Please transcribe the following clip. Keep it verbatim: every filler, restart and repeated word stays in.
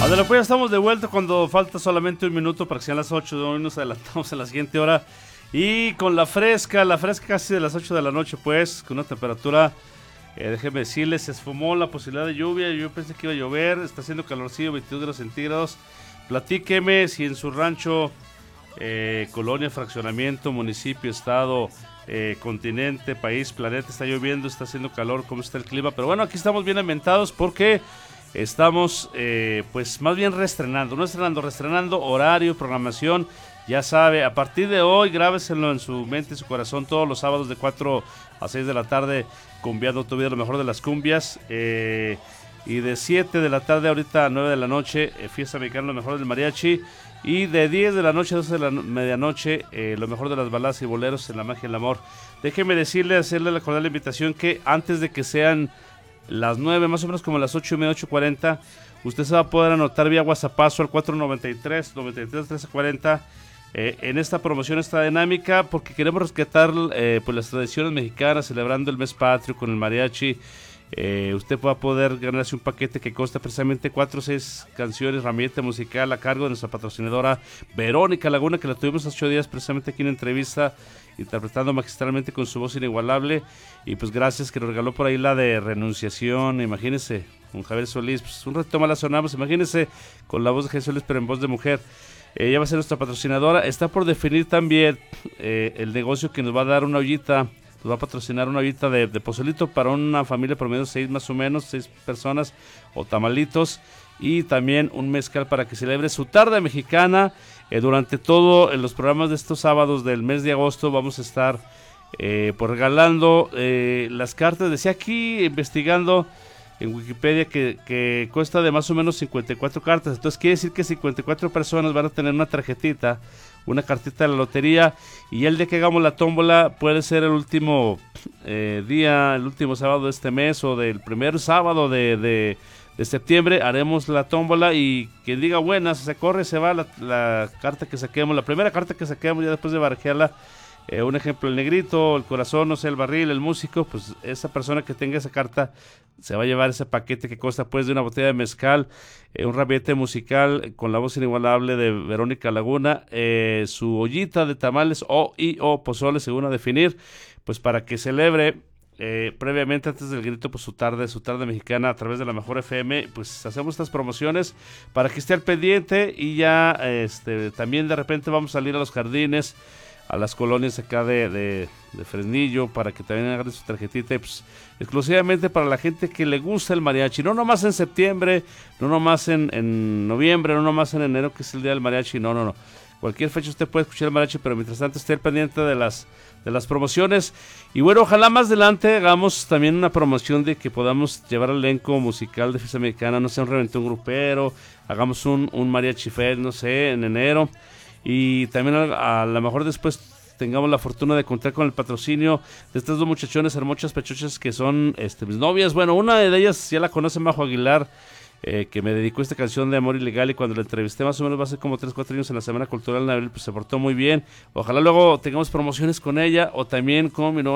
Adela, pues ya estamos de vuelta cuando falta solamente un minuto para que sean las ocho. Hoy nos adelantamos en la siguiente hora. Y con la fresca, la fresca casi de las ocho de la noche, pues, con una temperatura, eh, déjenme decirles, se esfumó la posibilidad de lluvia. Yo pensé que iba a llover, está haciendo calorcillo, veintidós grados centígrados. Platíqueme si en su rancho, eh, colonia, fraccionamiento, municipio, estado, eh, continente, país, planeta, está lloviendo, está haciendo calor, cómo está el clima. Pero bueno, aquí estamos bien ambientados porque estamos, eh, pues, más bien reestrenando, no estrenando, reestrenando horario, programación. Ya sabe, a partir de hoy, grábeselo en su mente y su corazón, todos los sábados de cuatro a seis de la tarde, cumbiando tu vida, lo mejor de las cumbias. Eh, y de siete de la tarde ahorita a nueve de la noche, eh, fiesta mexicana, lo mejor del mariachi. Y de diez de la noche a doce de la no- medianoche, eh, lo mejor de las baladas y boleros en la magia y el amor. Déjeme decirle, hacerle la cordial invitación que antes de que sean las nueve, más o menos como las ocho y media, ocho cuarenta, usted se va a poder anotar vía WhatsAppazo al cuatro noventa y tres, noventa y tres, trece cuarenta. Eh, en esta promoción, esta dinámica, porque queremos rescatar eh, pues las tradiciones mexicanas, celebrando el mes patrio con el mariachi. Eh, usted va a poder ganarse un paquete que consta precisamente cuatro o seis canciones, ramillete musical a cargo de nuestra patrocinadora Verónica Laguna, que la tuvimos hace ocho días precisamente aquí en entrevista, interpretando magistralmente con su voz inigualable. Y pues gracias, que nos regaló por ahí la de Renunciación, imagínense, con Javier Solís. Pues un rato más la sonamos, imagínense, con la voz de Javier Solís, pero en voz de mujer. Eh, ella va a ser nuestra patrocinadora. Está por definir también eh, el negocio que nos va a dar una ollita, nos va a patrocinar una ollita de, de pozolito para una familia promedio, seis más o menos, seis personas, o tamalitos, y también un mezcal para que celebre su tarde mexicana. Eh, durante todo en los programas de estos sábados del mes de agosto vamos a estar eh, pues regalando eh, las cartas. Decía aquí, investigando en Wikipedia, que, que cuesta de más o menos cincuenta y cuatro cartas. Entonces quiere decir que cincuenta y cuatro personas van a tener una tarjetita, una cartita de la lotería. Y el día que hagamos la tómbola puede ser el último eh, día, el último sábado de este mes, o del primer sábado de, de, de septiembre. Haremos la tómbola y quien diga buenas, se corre, se va la, la carta que saquemos, la primera carta que saquemos ya después de barajearla. Eh, un ejemplo, el negrito, el corazón, no sé, el barril, el músico, pues esa persona que tenga esa carta se va a llevar ese paquete que consta pues de una botella de mezcal, eh, un ramillete musical con la voz inigualable de Verónica Laguna, eh, su ollita de tamales o y o pozole, según a definir, pues para que celebre eh, previamente, antes del grito, pues su tarde, su tarde mexicana a través de la Mejor F M. Pues hacemos estas promociones para que esté al pendiente. Y ya este también de repente vamos a salir a los jardines, a las colonias acá de, de, de Fresnillo, para que también hagan su tarjetita, y pues exclusivamente para la gente que le gusta el mariachi, no nomás en septiembre, no nomás en, en noviembre, no nomás en enero, que es el día del mariachi, no, no, no, cualquier fecha usted puede escuchar el mariachi, pero mientras tanto esté al pendiente de las, de las promociones. Y bueno, ojalá más adelante hagamos también una promoción de que podamos llevar al elenco musical de fiesta mexicana, no sé, un reventón grupero, hagamos un, un mariachi fest, no sé, en enero. Y también a, a lo mejor después tengamos la fortuna de contar con el patrocinio de estas dos muchachones hermosas, pechochas, que son este, mis novias. Bueno, una de ellas ya la conoce, Majo Aguilar, eh, que me dedicó esta canción de Amor Ilegal, y cuando la entrevisté más o menos va a ser como tres cuatro años en la Semana Cultural en abril, pues se portó muy bien. Ojalá luego tengamos promociones con ella, o también con mi novia